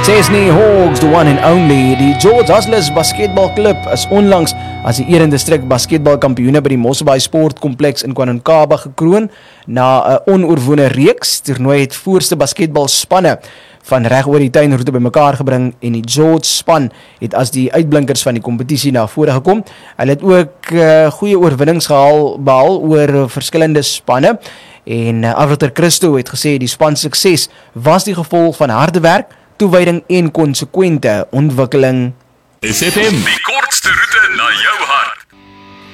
Chesney Hawks, the one and only. Die George Hustlers basketbalklub is onlangs as die Eredistrikt basketbalkampioene by die Mosselbaai Sportkompleks in KwaNokaba gekroon na 'n onoorwonde reeks. Die toernooi het voorste basketbalspanne van reg oor die tuinroete bymekaar gebring en die George span het as die uitblinkers van die kompetisie na vore gekom. Hulle het ook goeie oorwinnings behaal oor verskillende spanne en Afriter Christo het gesê die span sukses was die gevolg van harde werk, toewyding en konsekwente ontwikkeling. SFM, die kortste roete na jou hart.